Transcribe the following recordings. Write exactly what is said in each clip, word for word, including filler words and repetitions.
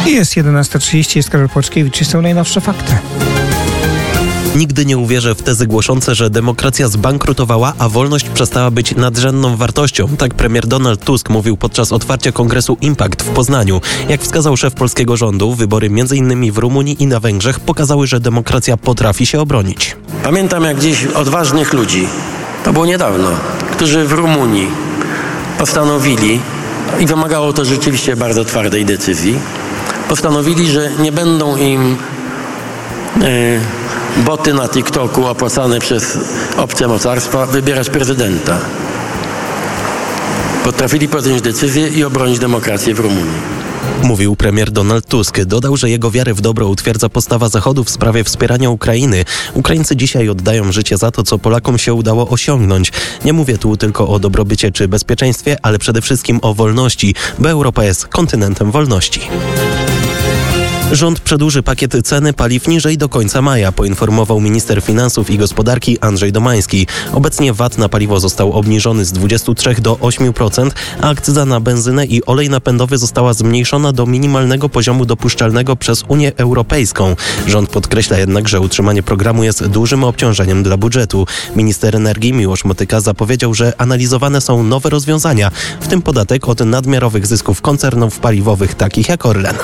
Jest jedenasta trzydzieści, jest Karol Płaczkiewicz i są najnowsze fakty. Nigdy nie uwierzę w tezy głoszące, że demokracja zbankrutowała, a wolność przestała być nadrzędną wartością. Tak premier Donald Tusk mówił podczas otwarcia kongresu Impact w Poznaniu. Jak wskazał szef polskiego rządu, wybory między innymi w Rumunii i na Węgrzech pokazały, że demokracja potrafi się obronić. Pamiętam jak dziś odważnych ludzi, to było niedawno, którzy w Rumunii postanowili, i wymagało to rzeczywiście bardzo twardej decyzji, postanowili, że nie będą im yy, boty na TikToku opłacane przez obce mocarstwa wybierać prezydenta. Potrafili podjąć decyzję i obronić demokrację w Rumunii. Mówił premier Donald Tusk. Dodał, że jego wiarę w dobro utwierdza postawa Zachodu w sprawie wspierania Ukrainy. Ukraińcy dzisiaj oddają życie za to, co Polakom się udało osiągnąć. Nie mówię tu tylko o dobrobycie czy bezpieczeństwie, ale przede wszystkim o wolności, bo Europa jest kontynentem wolności. Rząd przedłuży pakiet ceny paliw niżej do końca maja, poinformował minister finansów i gospodarki Andrzej Domański. Obecnie V A T na paliwo został obniżony z dwudziestu trzech do ośmiu procent, a akcyza na benzynę i olej napędowy została zmniejszona do minimalnego poziomu dopuszczalnego przez Unię Europejską. Rząd podkreśla jednak, że utrzymanie programu jest dużym obciążeniem dla budżetu. Minister energii Miłosz Motyka zapowiedział, że analizowane są nowe rozwiązania, w tym podatek od nadmiarowych zysków koncernów paliwowych takich jak Orlen.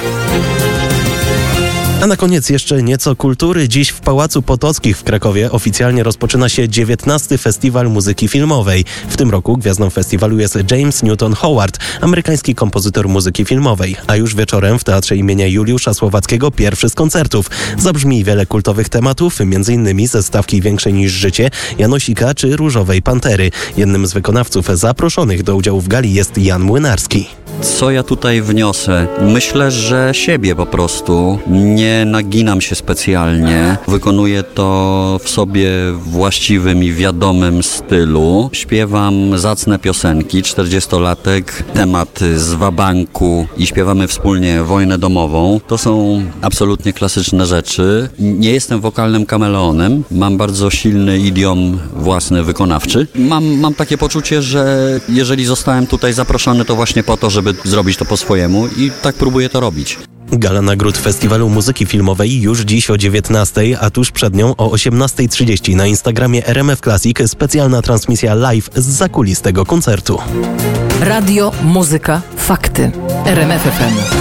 A na koniec jeszcze nieco kultury. Dziś w Pałacu Potockich w Krakowie oficjalnie rozpoczyna się dziewiętnasty Festiwal Muzyki Filmowej. W tym roku gwiazdą festiwalu jest James Newton Howard, amerykański kompozytor muzyki filmowej. A już wieczorem w Teatrze imienia Juliusza Słowackiego pierwszy z koncertów. Zabrzmi wiele kultowych tematów, między innymi ze stawki Większe niż życie, Janosika czy Różowej Pantery. Jednym z wykonawców zaproszonych do udziału w gali jest Jan Młynarski. Co ja tutaj wniosę? Myślę, że siebie po prostu. Nie naginam się specjalnie. Wykonuję to w sobie właściwym i wiadomym stylu. Śpiewam zacne piosenki, czterdziestolatek, temat z wabanku i śpiewamy wspólnie Wojnę domową. To są absolutnie klasyczne rzeczy. Nie jestem wokalnym kameleonem. Mam bardzo silny idiom własny wykonawczy. Mam, mam takie poczucie, że jeżeli zostałem tutaj zaproszony, to właśnie po to, żeby zrobić to po swojemu i tak próbuję to robić. Gala nagród Festiwalu Muzyki Filmowej już dziś o dziewiętnastej, a tuż przed nią o osiemnastej trzydzieści na Instagramie R M F Classic specjalna transmisja live z zakulis tego koncertu. Radio, muzyka, fakty. R M F F M.